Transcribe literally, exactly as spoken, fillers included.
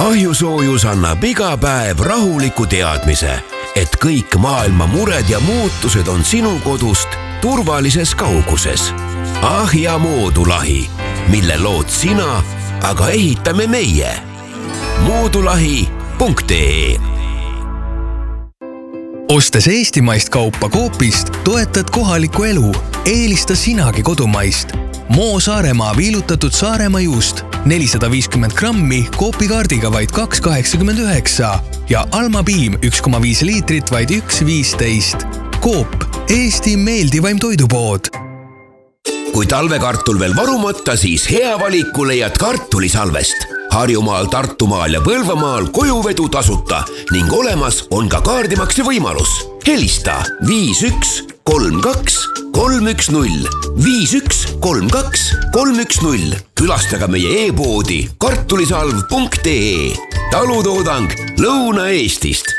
Ahjusoojus annab iga päev rahuliku teadmise, et kõik maailma mured ja muutused on sinu kodust turvalises kauguses. Ahja moodulahi, mille lood sina, aga ehitame meie. moodulahi punkt ee. Ostes eestimaist kaupa Coopist, toetad kohalikku elu. Eelista sinagi kodumaist. Moo Saaremaa viilutatud Saaremaa juust nelisada viiskümmend grammi Coopi kaardiga vaid kaks kaheksakümmend üheksa ja Alma Piim üks koma viis liitrit vaid üks viisteist. Coop, Eesti meeldivaim toidupood. Kui talvekartul veel varumata, siis hea valiku leiad kartulisalvest. Harjumaal, Tartumaal ja Põlvamaal kojuvedu tasuta ning olemas on ka kaardimakse võimalus. Helista viis üks kolm kaks kolm üks null, viis üks kolm kaks kolm üks null. Külastaga meie e-poodi kartulisalv punkt ee. Talutoodang Lõuna-Eestist.